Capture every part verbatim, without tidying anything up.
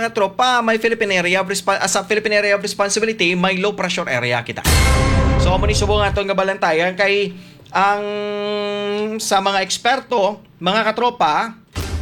mga tropa, may Philippine Area of Resp- uh, sa Philippine Area of Responsibility, may low pressure area kita. So amo ni subong aton nga balantayan kay ang sa mga eksperto, mga katropa,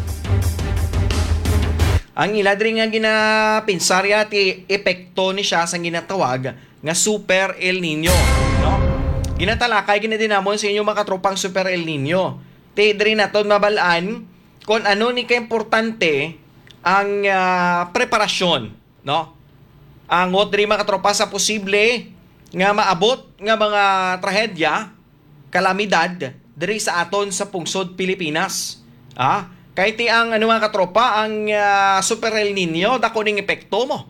ang iladri nga ginapinsarya ti epekto ni siya sa ginatawag nga Super El Nino, no? Ginatalakay ginadinamon sa inyo mga katropang Super El Nino. Ti diri naton mabalaan kung ano ni kaimportante ang uh, preparasyon, no? Ang diri mga katropa sa posible nga maabot nga mga trahedya, kalamidad diri sa aton sa pungsod Pilipinas. Ah, kay ti ang ano mga katropa, ang uh, Super El Nino dako ning epekto mo.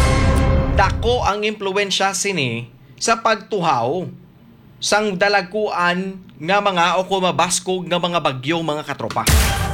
Dako ang impluwensya sini sa pagtuhaw sang dalaguan nga mga o kumabaskog nga mga bagyo mga katropa.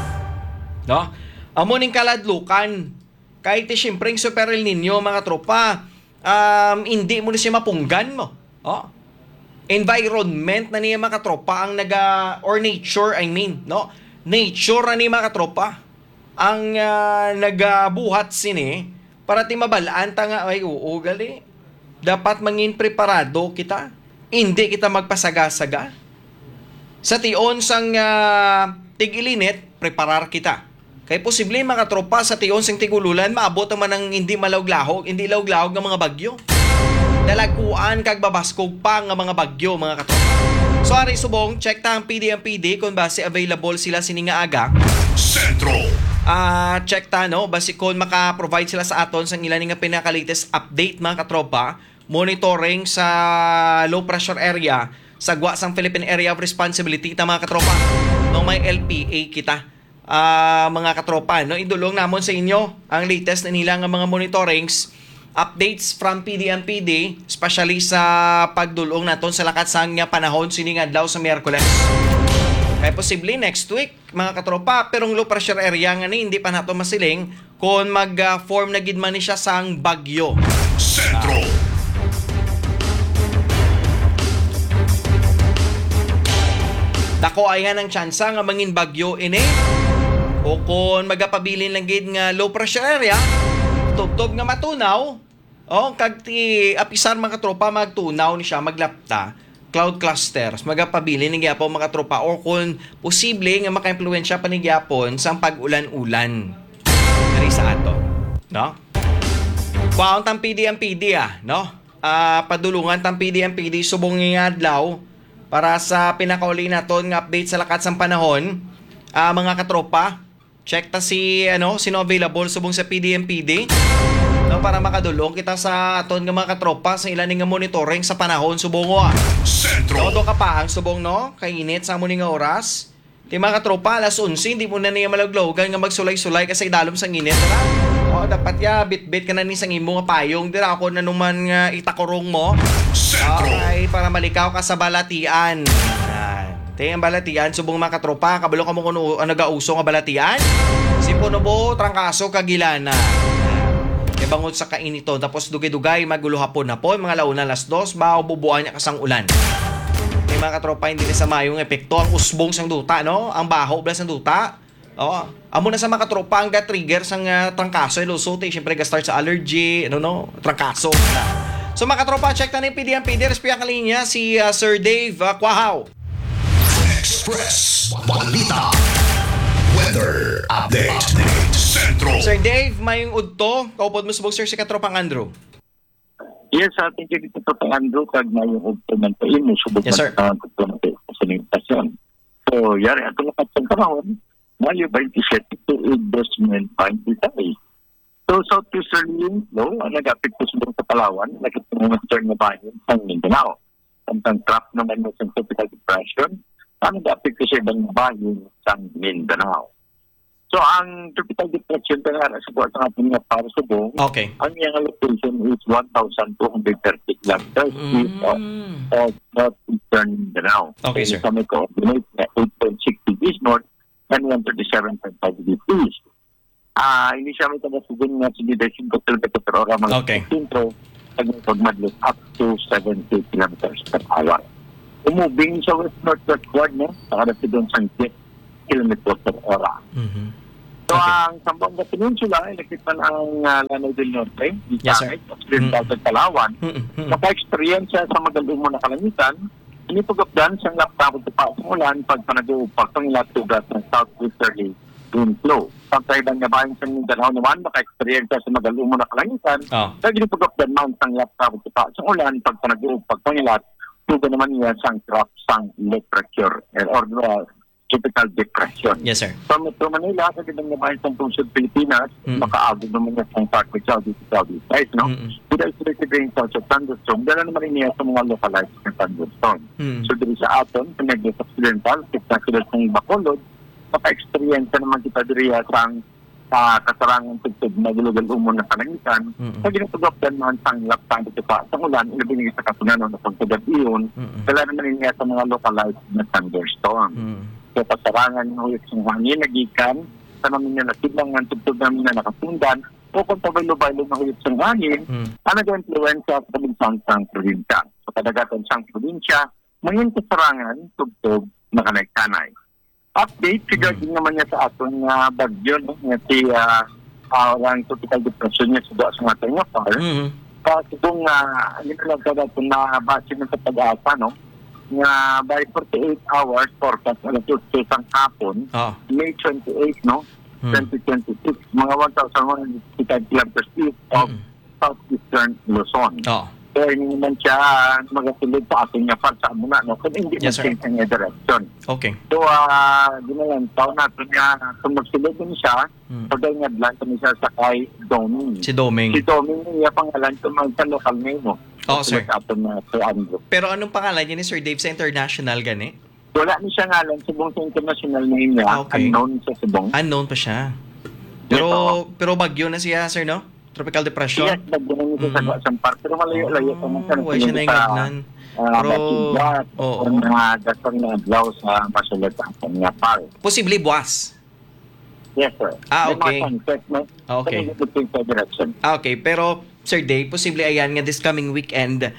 No? Amo ning kaladlukan kay ti syempreng Super El Nino mga tropa, um, hindi mo na siya mapunggan mo. Oh. Environment na niya mga tropa ang naga or nature I mean, no? Nature na ni mga tropa ang uh, nagabuhat sini para ti mabalaan ta nga ay oo gali. Dapat mangin preparado kita. Hindi kita magpasaga-saga. Sa tion sang uh, tig-ilinit, preparar kita. Kaya posible mga tropa sa tion sang tigululan, maabot naman ng hindi malawglahog, hindi lawglahog ng mga bagyo. Dalaguan kag babaskog pa ng mga bagyo mga katropa. So ari subong, check ta ang P D M P D kung base available sila sininga aga. Sentro. Ah, uh, check ta no, base kung maka-provide sila sa aton sang ilan nga pinaka-latest update mga katropa. Monitoring sa low pressure area sa gwa sang Philippine Area of Responsibility ta mga katropa. No may L P A kita. Uh, mga katropa, no idulong namon sa inyo ang latest na nila nga mga monitorings, updates from P D M P D, especially sa pagdulong naton sa lakat sang nga panahon sini nga adlaw sa Miyerkules. Kaya posible next week mga katropa, pero ang low pressure area nga ni hindi pa nato masiling kung mag-form uh, na gid man ni siya sang bagyo. Sentro. Uh, Dako ayan ang tsansa nga mangin bagyo ini. O kung magapabilin lang gid nga low pressure area, tubtob nga matunaw, o kag ti apisan mga tropa magtunaw ni siya maglapta, cloud clusters, magapabilin ni gyapon mga tropa o kung posible nga maka-impluwensya pa ni gyapon sang pag-ulan-ulan diri sa ato, no? Kwaon tang P D M P D ah, no? Ah, uh, padulungan tang P D M P D subong nga adlaw para sa pinakauli naton nga update sa lakat sang panahon. Uh, mga katropa, check ta si ano, sino available subong sa P D M P D, no, para makadulong kita sa aton nga mga katropa sa ilan nga monitoring sa panahon subong ah. Sentro. Todo ka pa ang subong no, kay init sa mo nga oras. Ti mga katropa, alas onse hindi mo na niya malaglogan nga magsulay-sulay kasi dalom sang init na. Oh, dapat ya bit-bit ka na ni sang imo nga payong dira ako na numan nga itakurong mo. Okay, para malikaw ka sa balatian. Yan. Te ang balatian subong mga katropa, kabalo ka mo kuno ano gauso nga balatian. Si Punobo trangkaso kagilana. E bangon sa kainito tapos dugay-dugay magulo hapon-hapon mga launa alas dos bao bubuan niya kasang ulan. Te mga katropa hindi ni sa mayong epekto ang usbong sang duta no, ang baho blas sang duta. Oh, amo na sa mga katropa ang ga-trigger sang uh, trangkaso iluso te syempre ga-start sa allergy, ano no, trangkaso. So mga katropa, check na ni P D M P D, respiya ka linya si uh, Sir Dave uh, Quahaw. Express Balita Weather Update, Update. Centro. Sir Dave, mayong udto, kaupod mo subog sir si katropang Andrew. Yes, sa ating dito po pang Andrew, kag mayong udto man po yun, subog yes, sir. Man po sa limitasyon. So, yari, ato lakat sa panahon, Mayo twenty-seven to endorsement twenty-five. So, southeasterly no, ang nag-apit po sa sa Palawan, nagkitingumaster na bayan sa Mindanao. Ang trap naman mo sa tropical depression, ang nag-apit po sa ibang bayan sa Mindanao. So, ang tropical depression na nga sa buwan sa ating para sa buong, okay. Ang iyang location is one thousand two hundred thirty kilometers east mm. of, of northeastern Mindanao. Okay, so, sir. Sa may coordinate na eight point six degrees north and one thirty-seven point five degrees east. Ah, uh, initially ito na siguro nga sinidai five kilometers per hora mga okay. Sintro, pag-madlos up to seventy kilometers per hour. Umubing sa west-northwestward, no? Saka na siguro sa six kilometers per hora. Mm-hmm. So, Okay. ang Zamboanga Peninsula, nakita ang uh, Lanao del Norte, Yes, sir. Occidental mm. Palawan, Mm-mm. Mm-mm. naka-experience siya sa magalumo na kalangitan, inipagapdan siyang laptapod sa pasungulan pag panag-uupag pang ilatugat ng southwesterly wind flow. Pagkaiban nga bayan sa Mindanao naman, naka-experience siya sa magalumo na kalangitan, Oh. kaya inipagapdan man siyang laptapod sa pasungulan pag panag-uupag pang ilatugat naman niya siyang drop sang low pressure or uh, tropical depression. Yes, sir. Sa Metro Manila, sa gandang nabayan sa Tungsod, Pilipinas, Mm. makaagod naman niya sa part with Saudi to Saudi size, no? Mm-mm. With isolated rain touch of thunderstorm, dala naman rin niya sa mga localized na thunderstorm. Mm. So, diri sa aton, sa Negros Occidental, spectacular ng Bacolod, maka-experience naman kita diri sa sa kasarangan tugtog na gulugal umon na kalangitan, Mm-mm. sa ginatugapdan man sang laptang dito pa sa ulan, ilabing sa katunanon na pagtugad iyon, Mm-mm. dala naman rin niya sa mga localized na thunderstorm. Mm. So, pasarangan ng huyot ng hangin, nagikan, sa namin na nasiblang ng tugtog namin na nakasundan, o kung pabaylo-baylo ng huyot ng hangin, Mm. ang nag-influensya sa kabinsang sang probinsya. So, kadagatan sang probinsya, ngayon pasarangan, tugtog, na kanay-kanay. Update, regarding naman niya sa aton nga bagyo, no? Nga si, uh, uh, tropical depression niya sa doon sa mga tayo par. Mm. Kasi kung, uh, yun lang ka natin na base na sa pag-asa, no? Nga by forty-eight hours forecast alas eight ang hapon, Oh. May twenty-eighth, no? Mm. twenty twenty-six, mga one thousand one hundred fifty-five kilometers east of Mm. southeastern Luzon. Oh. So, hindi naman siya magasulod sa ating nga sa muna, no? Kung hindi Yes, sir. mag-change ang nga direction. Okay. So, ah, uh, yan, taon natin nga, kung magsulod din siya, Mm. pagay nga blan kami siya sa kay Doming. Si Doming. Si Doming niya pangalan tumang sa local name mo. Oo, sir. Sa atin na Sir Andrew. Pero anong pangalan niya ni Sir Dave sa international gani? Wala ni siya ngalan, subong sa international name niya, Ah, okay. unknown sa subong. Unknown pa siya. Pero Yes, pero bagyo na siya, sir, no? Tropical depression. Yes, nagbunan niya sa Mm. Guasan Park, pero malayo-layo pa man siya. Oh, why siya na ingagnan? Uh, Pero, oo. oo. O mga gasang na adlaw sa masulat ang kanya park. Posible buwas. Yes, sir. Ah, May okay. mga sunset, no? Ah, okay. Sa mga direction. Ah, okay, pero Sir Dave, posible ayan nga this coming weekend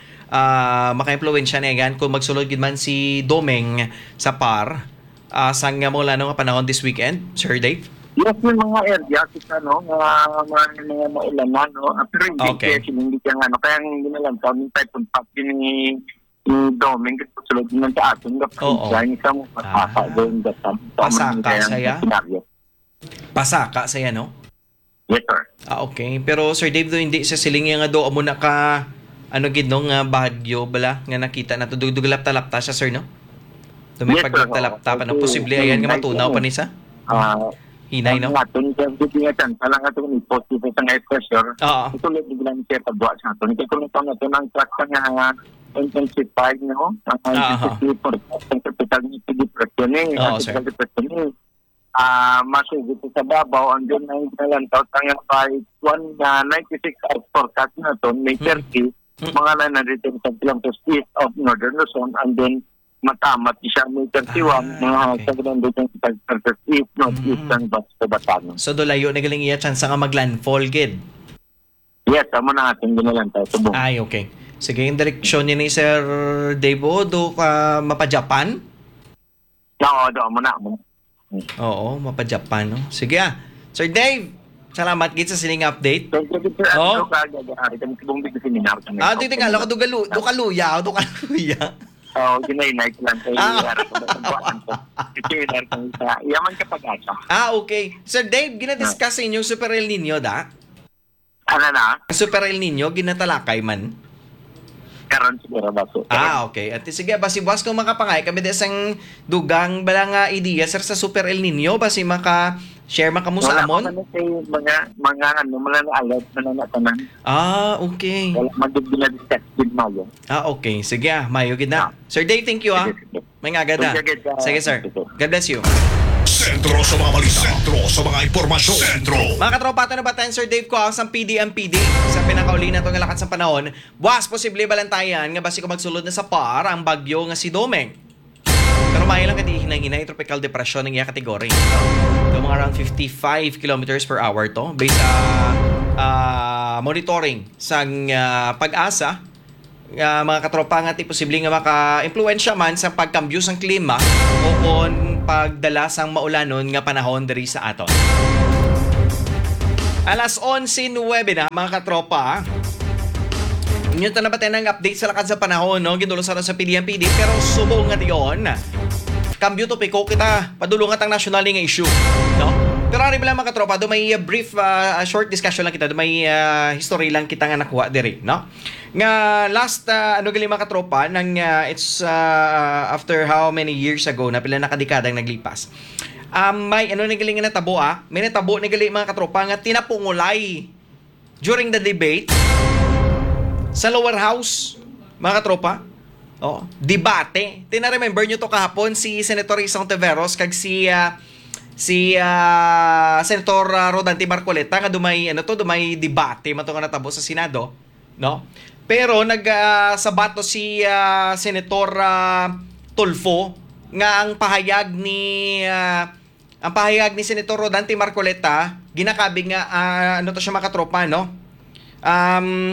ah maka-impluwensya na yan kung magsulod gid man si Domeng sa par uh, sang nga mo lano nga panahon this weekend, Sir Dave? Yes, yung mga area, kita, no? Mga, mga, mga maulanan, no? Ah, pero hindi Okay. kasi, hindi kaya nga, no? Kaya hindi na lang, kami tayo puntak din ni ni Doming, kasi sulod din lang sa atin, Oo. kaya isang pasaka Ah. doon, gasam. Pasaka, saya? Pasaka saya, no? Yes, sir. Ah, okay. Pero Sir Dave, do hindi sa siling nga do amo na ka ano gid no nga bagyo bala nga nakita na to dugdugulap-talapta siya, sir, no? Dumi Yes, sir. pagtalapta pa no Okay. posible ayan nga matunaw pa ni sa Ah, hinay, no? Ang aton, kaya bibingatan, talang aton ni positive sa air pressure, Oo. ito ulit biglang siya pagbuwa sa aton. Ito kung ito na ito ng track sa nga intensified, no? Ang Aha. intensity for ang tropical depression, eh. Oo, Ang sir. tropical depression, eh. Ah, masugod sa babaw, and then ang nalantaw tanga by one uh, ninety-six hours forecast na to, May thirty, Mm. mga nine hundred ten kilometers east of northern Luzon, and then matamat siya May thirty-one, Ah, mga okay. seven hundred twenty-five kilometers east, northeastern Mm. Basto Batanon. So dolayo na galing iya chance nga maglandfall gid. Yes, amo na ating ginalantaw. Subong. Ay, okay. Sige, yung direksyon niya ni Sir Dave o, do ka mapa-Japan? Oo, doon mo na. Mo. Oo, mapa-Japan, no? Sige ah. Sir Dave, salamat gid sa siling update. So, kasi sir, Oh. ano ka gagawin? Kami subong bigla seminar. kami. Ah, di tingala ko do galu, do kaluya, do kaluya. Oo, ginay-night lang kayo. Ah. Harap ko ba sa buwan ko? Ito yung harap ko sa yaman ka pag-asa. Ah, okay. Sir Dave, gina-discuss sa inyong Super El Nino da? Ano na? Super El Nino, ginatalakay man. Karon siguro ba so? Ah, okay. At sige, basi buwas kung makapangay, kami desang dugang bala nga idea, sir, sa Super El Nino, basi maka share man kamo sa amon? Wala ko kay mga, mga ano, mga na-alert na nanatanan. Ah, okay. Wala magiging na-discuss din mayo. Ah, okay. Sige ah, mayo gid na. Sir Dave, thank you ah. May nga agad ah. Sige, sige, ah. Sige, sir. God bless you. Sentro sa mga balita. Sentro sa mga impormasyon. Sentro. Mga katropa, ito na ba tayo, Sir Dave ko ang P D M P D sa pinakauli na ito nga lakas ng panahon. Buwas, posible balantayan nga basi ko magsulod na sa par ang bagyo nga si Domeng. Pero may lang kati hinay-hinay tropical depression ng iya kategory. Ito mga around fifty-five kilometers per hour to based sa ah, monitoring sa ah, pag-asa. Uh, mga katropa nga ti posible nga maka-impluwensya man sa pagkambyo sang klima o on pagdala sang maulanon nga panahon diri sa aton. Alas onse nuwebe na mga katropa. Inyo ta na ba tayo ng update sa lakad sa panahon, no? Ginulo sa sa P D M P D pero subong nga diyon. Kambyo to piko kita padulungan ang national nga issue, no? Pero ari lang mga katropa, do may uh, brief uh, short discussion lang kita, do may uh, history lang kita nga nakuha diri, no? Nga last uh, ano gali mga katropa nang uh, it's uh, after how many years ago na pila na kadekadang naglipas. Um, may ano na gali nga natabo ah, may natabo na gali mga katropa nga tinapungulay during the debate sa lower house, mga katropa. Oh, debate. Tina-remember nyo to kahapon si Senator Risa Ontiveros kag si uh, si uh, Senator uh, Rodante Marcoleta nga dumay ano to, dumay debate man to nga natabo sa Senado, no? Pero nag uh, sabato si uh, Senator uh, Tulfo nga ang pahayag ni uh, ang pahayag ni Senator Rodante Marcoleta ginakabi nga uh, ano to siya mga katropa, no? Um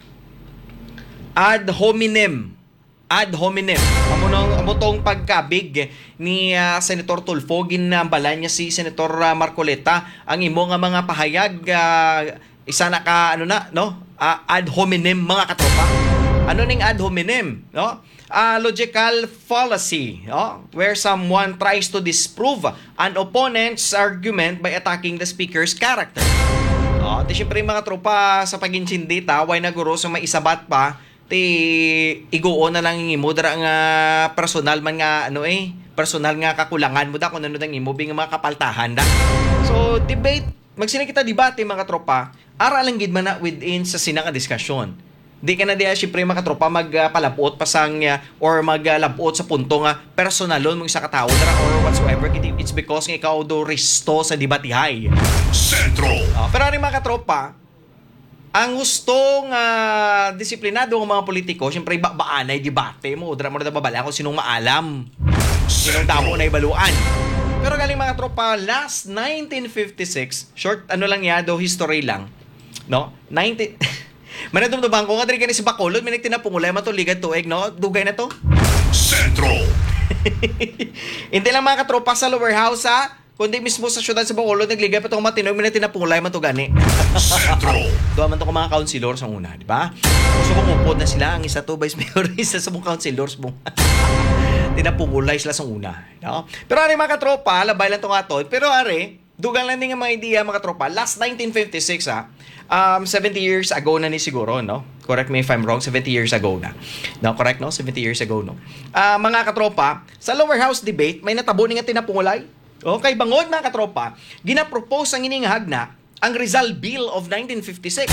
ad hominem ad hominem amo nang amo tong pagkabig ni uh, Senator Tulfo ginambalan niya si Senator uh, Marcoleta ang imo nga mga pahayag uh, isa na ka ano na no uh, ad hominem mga katropa. Ano ning ad hominem, no? Uh, logical fallacy, no? Where someone tries to disprove an opponent's argument by attacking the speaker's character. No, di syempre mga tropa sa paginsindi ta why naguro sa may isabat pa ti iguo na lang imo dara nga personal man nga ano eh personal nga kakulangan mo da kun ano dang imo bing mga kapaltahan da. So debate magsina kita debate mga tropa ara lang gid man na within sa sinanga diskusyon. Di ka na diya syempre mga tropa magpalabot uh, pasang uh, or maglabot sa punto nga personalon mo isa ka tawo dara or whatsoever, it's because nga ikaw do risto sa debatihay. Sentro. Uh, pero ari mga tropa ang gustong uh, disiplinado ng mga politiko, siyempre baanay debate mo, dra mo na babala kung sinong maalam, sinong damo na ibaluan. Pero galing mga tropa, last nineteen fifty-six, short ano lang ya, do history lang, no? nineteen Manadumdumang ko nga diri kani si Bacolod, may nagtinapungulay man to ligad tuig, no? Dugay na to. Sentro. Hindi lang mga katropa sa lower house ha, kundi mismo sa syudad sa Bacolod nagligay pa tong matinog, may nagtinapungulay man to gani. Sentro. Doon man to ko mga councilor sa una, di ba? So kung upod na sila, ang isa to vice mayor, isa sa mga councilors mo. Tinapungulay sila sa una, no? Pero ari mga katropa, labay lang to nga to. Pero ari, dugang lang din ang mga idea mga katropa. Last nineteen fifty-six ha, um, seventy years ago na ni siguro, no? Correct me if I'm wrong, seventy years ago na. No, correct no? seventy years ago, no? Uh, mga katropa, sa lower house debate, may natabo ni nga tinapungulay. Okay, bangod mga katropa, ginapropose ang iningahag na ang Rizal Bill of nineteen fifty-six.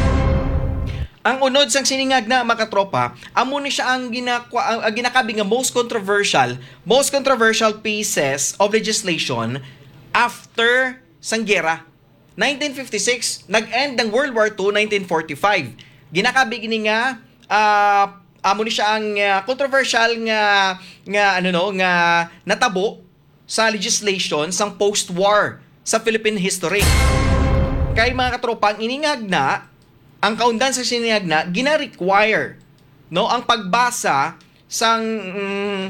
Ang unod sang siningag na mga katropa, amo ni siya ang ginakwa, ang ginakabi nga most controversial, most controversial pieces of legislation after sang gera. nineteen fifty-six, nag-end ang World War Two, nineteen forty-five. Ginakabi gini nga uh, amo ni siya ang uh, controversial nga nga ano no, nga natabo sa legislation sang post-war sa Philippine history. Kay mga katropa, ang iningag na, ang kaundan sa siningag na, gina-require, no, ang pagbasa sang, mm,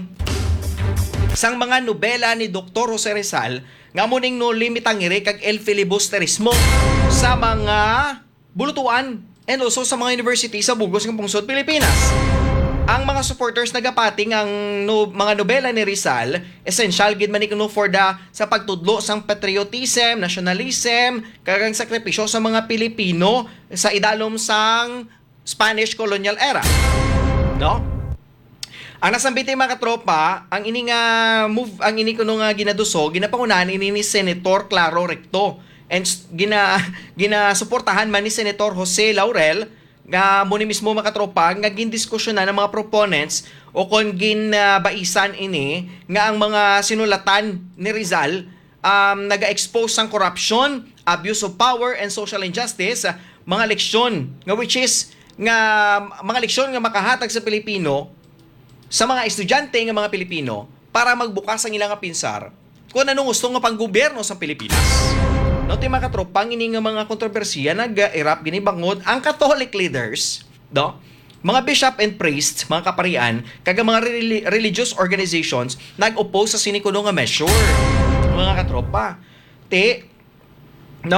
sang mga nobela ni Doctor Jose Rizal, nga muning no limitang iri kag el filibusterismo sa mga bulutuan and also sa mga university sa bugos ng pungsod Pilipinas. Ang mga supporters nagapating ang no, mga nobela ni Rizal, essential gid man ikuno for the sa pagtudlo sang patriotism, nationalism, kagang sakripisyo sa mga Pilipino sa idalom sang Spanish colonial era. No? Ang nasambiti mga katropa, ang ini nga move, ang ini kuno nga ginaduso, ginapangunahan ini ni Senator Claro Recto and gina gina suportahan man ni Senator Jose Laurel nga muni mismo mga katropa nga gindiskusyon na ng mga proponents o kon ginbaisan ini nga ang mga sinulatan ni Rizal um, naga-expose sang corruption, abuse of power and social injustice, mga leksyon nga which is nga mga leksyon nga makahatag sa Pilipino sa mga estudyante nga mga Pilipino para magbukas ang ilang pinsar kung anong gusto nga panggobyerno sa Pilipinas. No, ti mga katropang ini nga mga kontrobersiya nag-erap gini bangod ang Catholic leaders, no? Mga bishop and priests, mga kaparian, kaga mga re- religious organizations nag-oppose sa sinikuno nga measure. Mga katropa, ti no,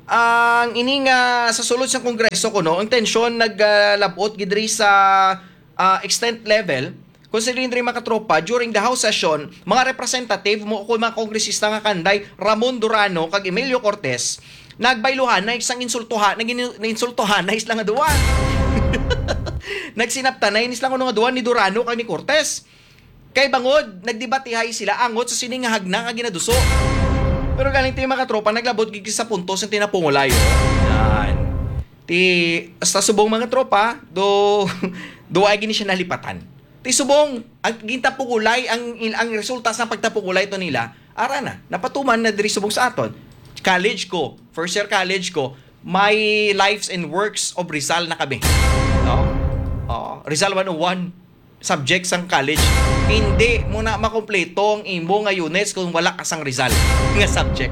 ang ining ah, sa sulod sa kongreso ko no, ang tensyon naglabot gidri sa ah, extent level considering diri mga katropa during the House session, mga representative mo ko mga kongresista nga kanday Ramon Durano kag Emilio Cortez nagbayluhan na isang insultuhan, nag-insultuhan na islang nga duwa. Nagsinapta na inis lang nga duwa ni Durano kag ni Cortez. Kay bangod, nagdebatihay sila angot sa sining nga hagna nga ginaduso. Pero galing ti mga katropa, naglabot gigi sa puntos ng tinapungulay. Yan. Ti, hasta subong mga tropa, do, do ay gini siya nalipatan. Ti subong, ang gintapungulay, ang, ang resulta sa pagtapungulay ito nila, ara na, napatuman na diri subong sa aton. College ko, first year college ko, may lives and works of Rizal na kami. No? Oh, Rizal one oh one subjects ang college. Hindi mo na makompleto ang imo nga units kung wala ka sang Rizal nga subject.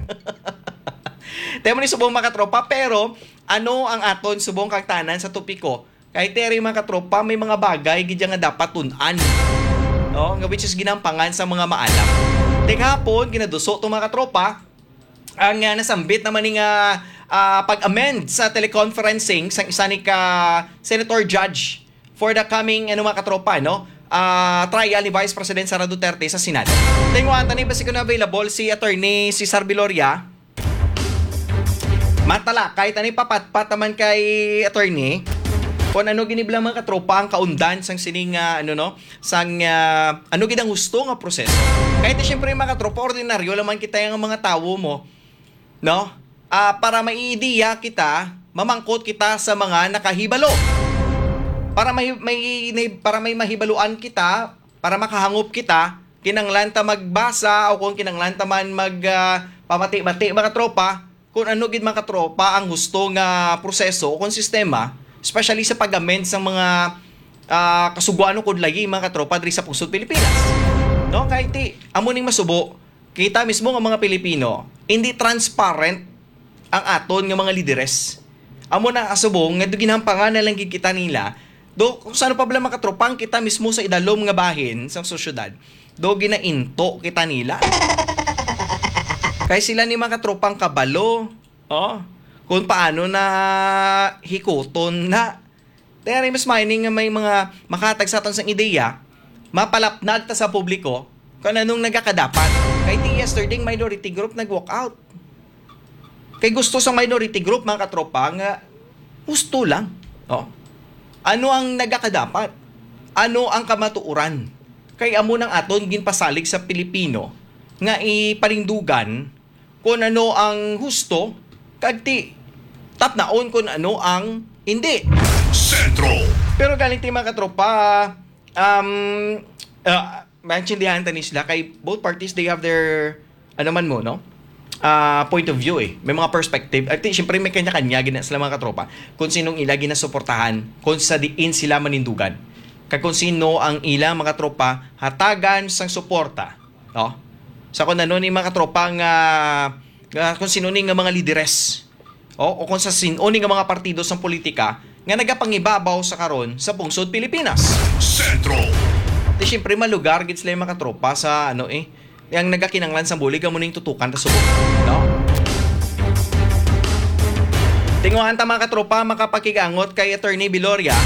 Temo ni subong mga katropa, pero ano ang aton subong kang tanan sa topiko? Kay teri mga katropa, may mga bagay gid nga dapat tun-an. No, nga which is ginampangan sa mga maalam. Tingapon ginaduso to mga katropa, ang uh, nasambit naman ni nga uh, pag-amend sa teleconferencing sa isa ni ka Senator Judge for the coming ano mga katropa no uh, trial ni Vice President Sara Duterte sa Senado. Tingwan tani ba si kuno available si attorney si Cesar Viloria. Matala kahit ani papatpat man kay attorney kung ano giniblang mga katropa ang kaundan sang sining uh, ano no sang uh, ano gid ang gusto nga proseso. Kahit syempre mga katropa ordinaryo lamang kita yung mga tawo mo no uh, para maiidiya kita mamangkot kita sa mga nakahibalo. Para may, may para may mahibaluan kita, para makahangop kita, kinanglan ta magbasa o kung kinanglan ta man mag uh, pamati-mati mga tropa, kung ano gid mga tropa ang gusto nga proseso o kung sistema, especially sa pag-amend sa mga uh, kasugwano kod lagi mga tropa diri sa pusod Pilipinas. No, kay ti amo ning masubo, kita mismo nga mga Pilipino, hindi transparent ang aton nga mga lideres. Amo na asubong nga ginhampangan na lang gid kita nila. Do kung saan pa bala makatropang kita mismo sa idalom nga bahin sa sosyudad, do ginainto kita nila. Kay sila ni mga tropang kabalo, oh, kung paano na hikuton na. Dahil mas mining nga may mga makatag sa aton sang ideya, mapalapnag ta sa publiko, kung anong nagakadapat. Kay ti yesterday minority group nag-walk out. Kay gusto sa minority group mga katropa nga gusto lang. Oh. Ano ang nagakadapat? Ano ang kamatuuran? Kay amo ng aton ginpasalig sa Pilipino nga ipalindugan kung ano ang husto kagti tapnaon kung ano ang hindi. Sentro. Pero galing ti mga katropa, um, uh, maintindihan tanis sila kay both parties they have their ano man mo no? Uh, point of view eh. May mga perspective. At siyempre may kanya-kanya gina sila mga katropa kung sinong ila ginasuportahan, kung sa diin sila manindugan. Kag kung sino ang ilang mga tropa hatagan sang suporta. No? Sa kung ano ni mga katropa nga uh, kung sino ni nga mga lideres. O, o kung sa sino ni nga mga partido sa politika nga nagapangibabaw sa karon sa pungsod Pilipinas. Sentro. Di siyempre malugar gid sila yung mga katropa sa ano eh yang nagakinanglan sa bulig mo ning tutukan ta subok no tinguhan ta mga katropa makapakigangot kay attorney Viloria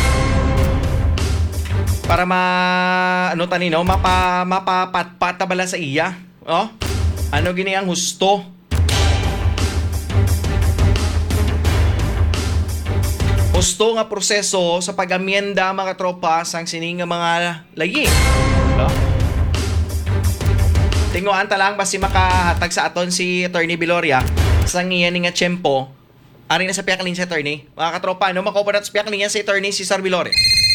para ma ano tani no mapa mapapatpat bala sa iya oh ano gini ang husto husto nga proseso sa pag-amyenda mga katropa sang sining nga mga lagi no tinguan ta lang basi makahatag sa aton si attorney Viloria sa ngiyan nga tiyempo. Ari na sa piyak linya si attorney. Mga katropa, no makoporat sa piyak linya si attorney si Cesar Viloria.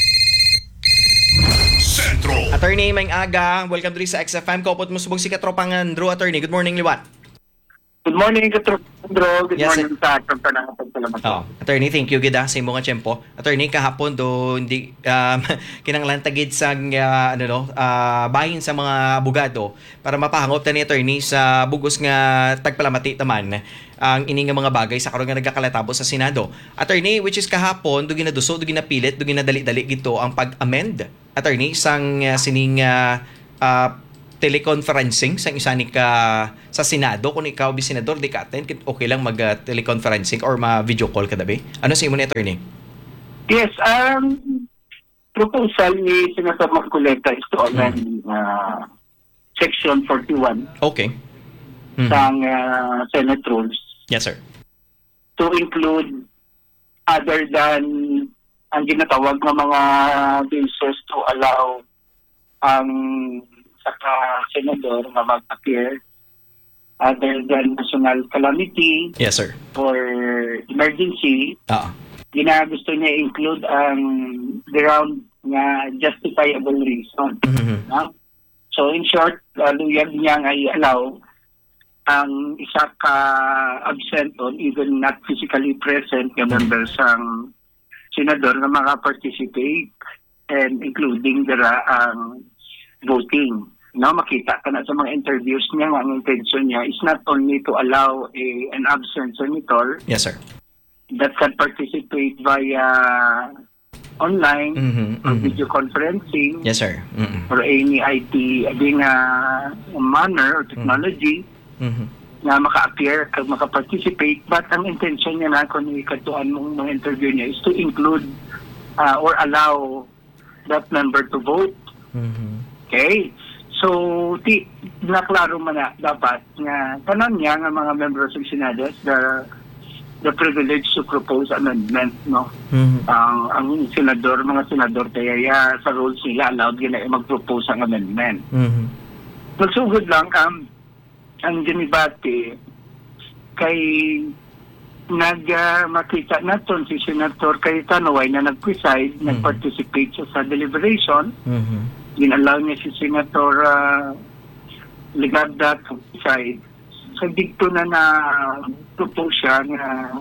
Sentro. Attorney Maing Aga, welcome to sa X F M. Kopot mo subong si katropang Andrew attorney. Good morning, Liwat. Good morning, Katro. Good Yes, morning sa ating tanang salamat. Oh, attorney, thank you gid ah, sa imong nga tiyempo. Attorney kahapon do hindi um, kinanglan tagid sa uh, ano no, uh, bahin sa mga abogado para mapahangop ta ni attorney sa bugos nga tagpalamati taman ang ini nga mga bagay sa karon nga nagakalatabo sa Senado. Attorney, which is kahapon do ginaduso, do ginapilit, do ginadali-dali gito ang pag-amend attorney sang uh, sining uh, uh, teleconferencing sang isa ni ka sa Senado kung ikaw bi senador di ka attend okay lang mag uh, teleconferencing or ma video call kada ba? Ano sa imo ni attorney? Yes, um, proposal ni Senator Marcoleta is to amend uh, Section forty-one Okay. Mhm. ng uh, Senate rules Yes sir. to include other than ang ginatawag na mga bases to allow ang saka senador na mag-appear other than national calamity Yes sir. or emergency. Ah. Ginagusto niya include ang ground nga justifiable reason. Mhm. No? So in short, uh, luyag niya nga i-allow ang isa ka absent or even not physically present nga members ang senador na maka-participate and including dira ang voting. No, makita ka na sa mga interviews niya nga ang intention niya is not only to allow a, an absent senator Yes sir. that can participate via online Mhm. or Mhm. video conferencing Yes sir. Mhm. or any I T being a manner or technology Mhm. na maka-appear kag maka-participate, but ang intention niya na kung ikatuan mong mga interview niya is to include uh, or allow that member to vote. Mhm. Okay? So, ti naklaro man na dapat nga tanan niya nga mga members ng Senado has the the privilege to propose amendment, no? Mhm. Ang ang senador, mga senador kaya ya, sa rules nila allowed gina mag-propose ang amendment. Mhm. Magsugod lang um, ang ginibati kay nag uh, makita naton si Senator Cayetano ay na nag-preside, Mhm. nag-participate siya sa deliberation. Mhm. Ginalaw niya si Senator uh, Legarda to preside. So dito na na propose siya na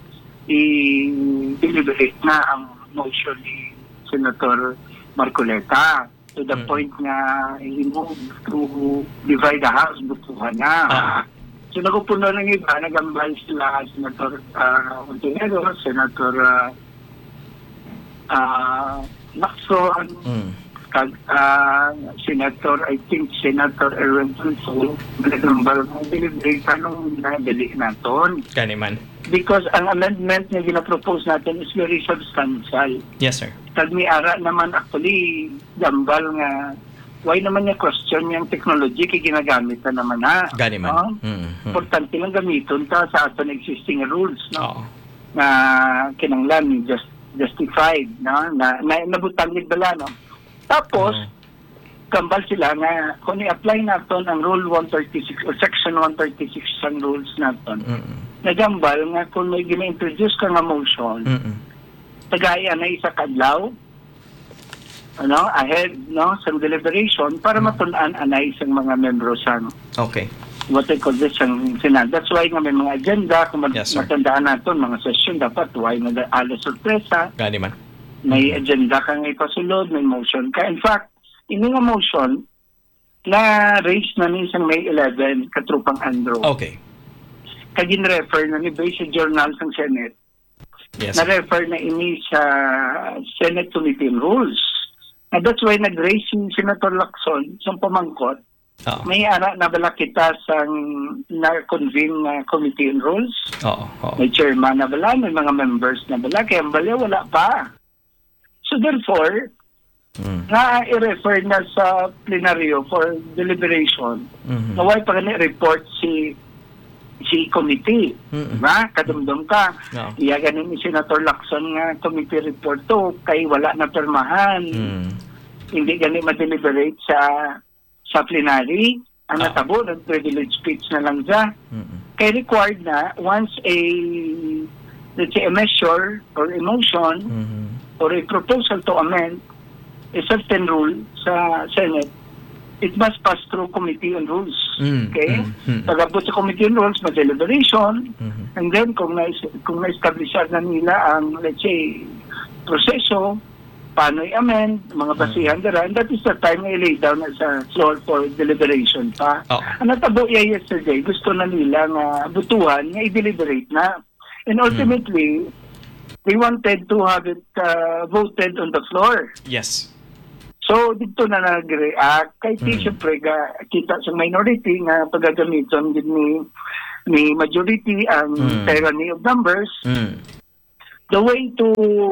i-deliberate na ang motion ni Senator Marcoleta to the Mm. point na i-move to divide the House, butuhan na. Ah. So nagupuno ng iba, nagambal sila Senator uh, Montenegro, Senator uh, uh, Lacson, Mhm. kag uh, Senator, I think Senator Erwin Tulfo, nagambal ng deliberate anong nabili naton. Kani man. Because ang amendment na ginapropose natin is very substantial. Yes sir. Kag ni ara naman actually gambal nga why naman niya question yung technology kay ginagamit na naman na. Gani man. No? Mhm. Importante lang gamiton ta sa aton existing rules, no? Oo. Na kinanglan just justified, no? Na, na nabutang gid bala, no? Tapos Oo. kambal sila nga kung i-apply naton ang rule one thirty-six or section one thirty-six sang rules naton. Mhm. Nagambal nga kung may gina-introduce ka nga motion, Mhm. tagaya na isa kadlaw ano ahead no sa deliberation para Mm. matun-an anay isang mga membro sa Okay. what they call this ang Senado. That's why nga may mga agenda kung mat- Yes, sir. matandaan natin mga session dapat why na alas sorpresa Gani man. may agenda kang ipasulod may motion ka. In fact ini nga motion na raise na ni isang May eleven katrupang Andro Okay. kagin refer na ni base sa journal ng Senate Yes. na-refer na ini sa Senate Committee on Rules. And that's why nag-raise si Senator Lacson sa pamangkot. Oo. May ara na bala kita sa na-convene na Committee on Rules. Oo. Oo. May chairman na bala, may mga members na bala. Kaya ang bala, wala pa. So therefore, Mm. na i-refer na sa plenaryo for deliberation. Mhm. Naway pa gani report si si committee. Mm-mm. Diba? Kadumdum ka. Oo. Iya ganin ni Senator Lacson nga committee report to kay wala na permahan. Mm. Hindi gani ma-deliberate sa sa plenary. Ang Ah. natabo, nag-privilege speech na lang siya. Mm-mm. Kay required na once a let's say a measure or a motion Mhm. or a proposal to amend a certain rule sa Senate, it must pass through Committee on Rules. Mm, Okay? mm, mm. Pag-abot sa Committee on Rules, ma-deliberation, Mhm. and then kung na kung na-establish na nila ang, let's say, proseso, paano i-amend, mga basihan dara, and that is the time na i-lay down na sa floor for deliberation pa. Oo. Ang natabo iya yesterday, gusto na nila nga butuhan, nga i-deliberate na. And ultimately, they wanted to have it uh, voted on the floor. Yes. So dito na nag-react kay Mm. siyempre ga kita sa minority nga pagagamiton din ni ni majority ang Mm. tyranny of numbers. Mm. The way to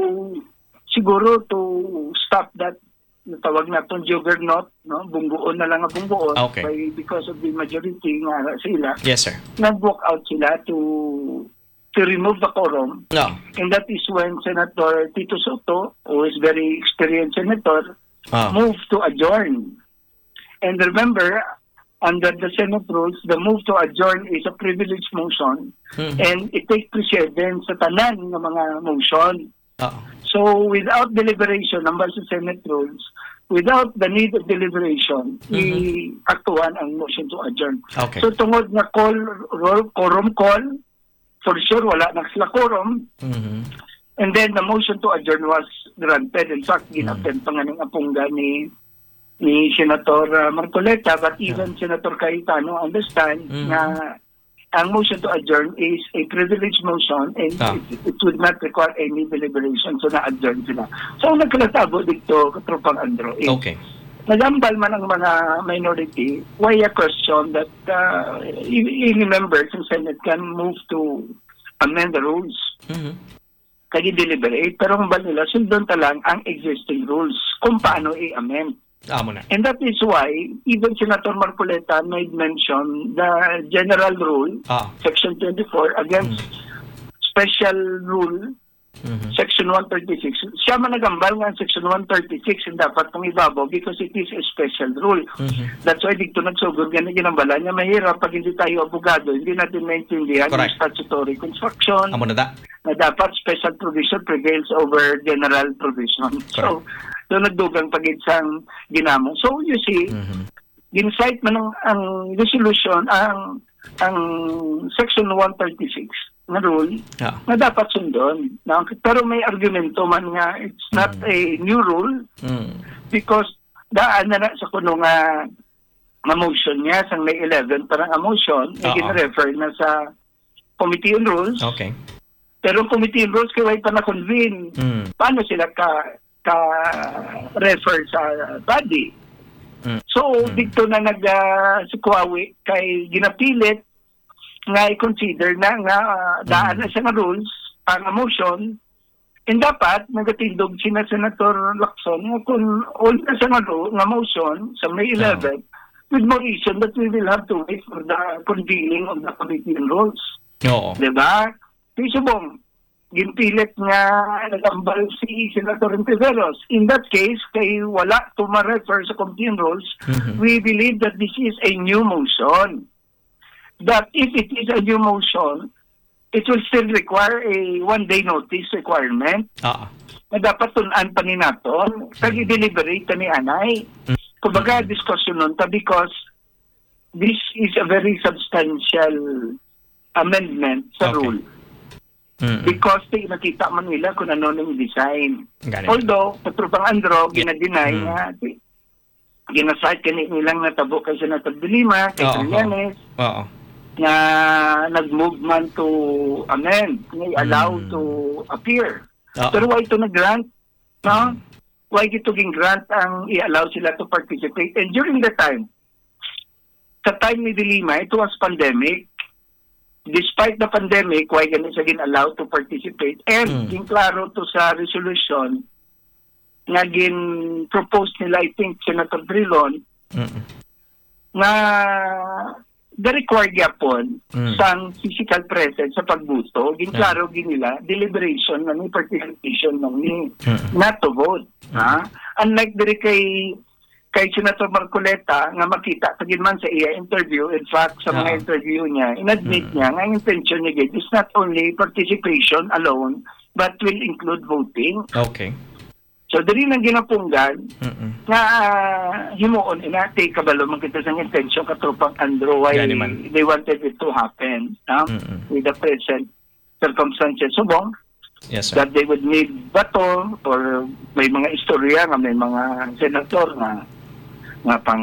siguro to stop that natawag na itong juggernaut, no? Bunggoon na lang ang bunggoon Okay. by, because of the majority nga sila, Yes, sir. nag-walk out sila to to remove the quorum. No. And that is when Senator Tito Soto, who is very experienced senator, Ah. moved to adjourn. And remember, under the Senate rules, the move to adjourn is a privilege motion Mhm. and it takes precedence sa tanan ng mga motion. Oo. So without deliberation, number sa Senate rules, without the need of deliberation, i-aktuhan ang motion to adjourn. Okay. So tungod na call, roll, quorum call, for sure wala na sila quorum, Mhm. and then the motion to adjourn was granted. In fact, ginapen pa nga ng apungga ni ni Senator uh, Marcoleta, but even Senator Cayetano understand Mhm. na ang motion to adjourn is a privilege motion and Ah. it, it would not require any deliberation, so na-adjourn sila. So ang nagkalatabo dito, katropang Andro, is Okay. nagambal man ang mga minority, why a question that uh, any members in Senate can move to amend the rules Mhm. kaya deliberate, pero ang bal nila, sundon talang ang existing rules kung paano i-amend. Amo na. And that is why even Senator Marcoleta made mention the general rule, Ah. Section twenty-four, against special rule, Mhm. Section one thirty-six. Siya man nagambal nga ang Section one thirty-six and dapat pong ibabaw because it is a special rule. Mhm. That's why dito nagsugod nga na ginambala niya. Mahirap pag hindi tayo abogado, hindi natin maintindihan yung Correct. statutory construction Amo na da. na dapat special provision prevails over general provision. So, so nagdugang pag-isang ginamo. So, you see, Mhm. gincite man ang, ang resolution, ang ang Section one thirty-six na rule Ah. na dapat sundon. Na, pero may argumento man nga, it's not a new rule Mm. because daan na na sa kuno nga nga motion niya sa May eleven, parang a motion, Oo. na gina-refer na sa Committee on Rules. Okay. Pero ang Committee on Rules, kaya pa na-convene. Mm. Paano sila ka ka-refer sa body? Mm. So, dito na nag uh, si Kuwawi kay ginapilit nga i-consider na nga uh, daan na siya nga rules, ang motion, and dapat nagatindog sina Senator Lacson nga kung all na siya nga, ru- nga motion sa May eleven, with more reason that we will have to wait for the convening of the Committee on Rules. Oo. Diba? Di subong, ginpilit nga nagambal si Senator Ontiveros. In that case, kay wala to ma-refer sa Committee on Rules, Mhm. we believe that this is a new motion. That if it is a new motion, it will still require a one-day notice requirement Ah. na dapat tunan pa ni naton, kag i-deliberate ta ni Anay. Kumbaga, discussion nun ta because this is a very substantial amendment sa Okay. rule. Mm. Because di nakita man nila kung ano yung design. Ganito. Although, Patrupang Andro, ginadeny Mm. nga, di- ginasite kani nilang natabo kay Senator De Lima, kay Oo. Trillanes, Oo. na nag-move man to amend, nga allow Mm. to appear. Oo. Pero why ito nag-grant? No? Why ito ging-grant ang i-allow sila to participate? And during the time, sa time ni De Lima, it was pandemic. Despite the pandemic, why ganun siya gin-allow to participate? And Mm. ging klaro to sa resolution nga gin-propose nila, I think, Senator Drilon, Mm. nga the required yapon Mm. sang physical presence sa pagbuto, ginklaro ginila, deliberation na ni participation ng ni Mm. not to vote. Ha? Unlike diri kay kay Senator Marcoleta nga makita pagin man sa iya interview, in fact sa mga Ah. interview niya, inadmit Mm. niya nga ang intention niya is not only participation alone but will include voting. Okay. So diri nang ginapunggan Mm. nga uh, himuon inate kabalo man kita sang intention katropang Andrew why Gani man. they wanted it to happen no? Mm-mm. With the present circumstances subong Yes, sir. that they would need bato or may mga istorya nga may mga senator nga nga pang dak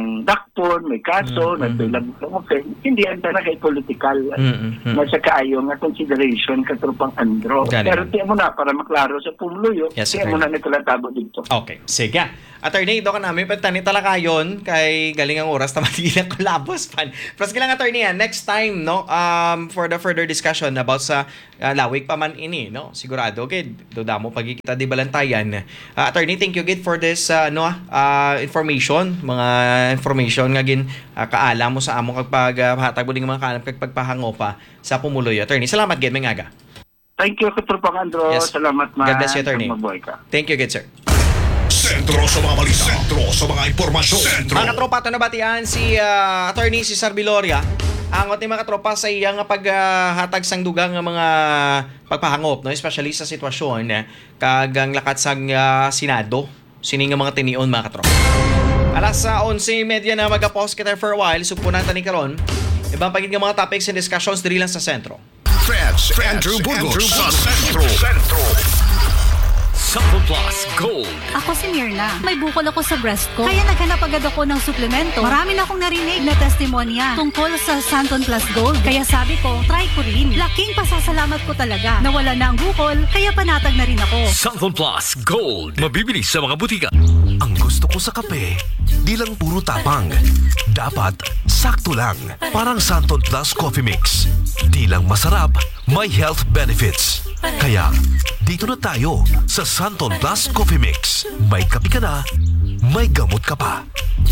hapon, may kaso, Mm, mm. nagbilang ng offense, hindi ang talaga kay political. Mm, mm. Nasa kaayo nga consideration katropang Andro. Ganun. Pero tiyan mo na, para maklaro sa pumuluyo, Yes, tiyan mo attorney. na nagkalatabo dito. Okay, sige. Attorney, ito ka namin, pagtani talaga yun, kay galing ang oras na matigilan ko labos pan. Plus kilang attorney yan, next time, no, um, for the further discussion about sa uh, lawig pa man ini, no, sigurado, gid, doda mo pagkikita di balantayan. Uh, attorney, thank you, gid, for this, uh, no, uh, information, mga information nga gin, uh, kaala mo sa among kagpag, uh, hatag mo din mga kaalam kagpagpahango pa sa pumuloy. Attorney, salamat, gid, may ngaga. Thank you, katropang Andro. Yes. Salamat, ma. God bless you, attorney. Mabuhay ka. Thank you, gid, sir. Sentro sa mga balita. Sentro sa mga impormasyon. Sentro. Mga katropa, ito nabatian si uh, attorney si Sar Viloria. Ang ating mga katropa sa iyang paghatag sang dugang nga mga pagpahangop, no? Especially sa sitwasyon eh, kagang lakat sang uh, Senado. Sining nga mga tinion, mga katropa. Alas sa uh, eleven thirty na mag-pause kita for a while. Supunan tani karon. Ibang pagiging mga topics and discussions diri lang sa sentro. Friends, Andrew Burgos sa Sentro. Sentro. Sample Plus Gold. Ako si Mirna. May bukol ako sa breast ko. Kaya naghanap agad ako ng suplemento. Marami na akong narinig na testimonya tungkol sa Santon Plus Gold. Kaya sabi ko, try ko rin. Laking pasasalamat ko talaga. Nawala na ang bukol, kaya panatag na rin ako. Sample Plus Gold. Mabibili sa mga butika. Ang gusto ko sa kape, di lang puro tapang. Dapat sakto lang. Parang Santon Plus Coffee Mix. Di lang masarap, may health benefits. Kaya, dito na tayo sa Santon Plus Coffee Mix. May kape ka na, may gamot ka pa.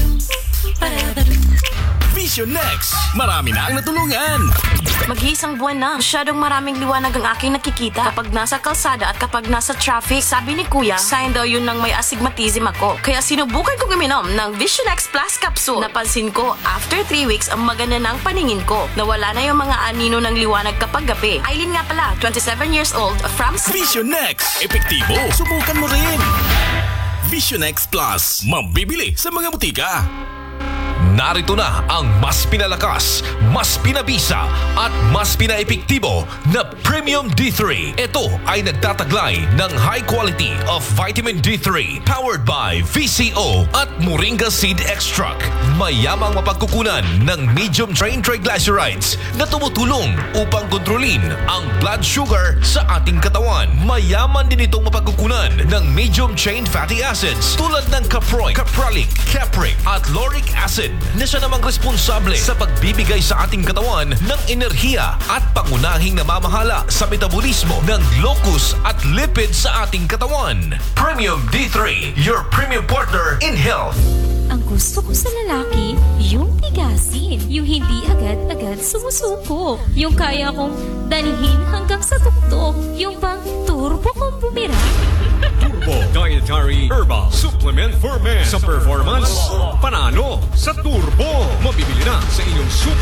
Vision Next. Marami na ang natulungan. Mag-iisang buwan na. Masyadong maraming liwanag ang aking nakikita. Kapag nasa kalsada at kapag nasa traffic, sabi ni Kuya, sign daw yun ng may astigmatism ako. Kaya sinubukan kong uminom ng Vision X Plus Capsule. Napansin ko, after three weeks, ang maganda ng paningin ko. Nawala na yung mga anino ng liwanag kapag gabi. Aileen nga pala, twenty-seven years old, from... Vision Next. Epektibo. Subukan mo rin. Vision X Plus. Mabibili sa mga butika. Narito na ang mas pinalakas, mas pinabisa at mas pinaepektibo na Premium D three. Ito ay nagtataglay ng high quality of vitamin D three powered by V C O at Moringa Seed Extract. Mayamang mapagkukunan ng medium chain triglycerides na tumutulong upang kontrolin ang blood sugar sa ating katawan. Mayaman din itong mapagkukunan ng medium chain fatty acids tulad ng caproic, capralic, capric at lauric acid na siya namang responsable sa pagbibigay sa ating katawan ng enerhiya at pangunahing namamahala sa metabolismo ng locus at lipid sa ating katawan. Premium D three, your premium partner in health. Ang gusto ko sa lalaki, yung tigasin. Yung hindi agad-agad sumusuko. Yung kaya kong danihin hanggang sa tuktok. Yung bang turbo kong bumira. Turbo Dietary Herbal Supplement for Men. Sa performance, panalo sa Turbo. Mabibili na sa inyong super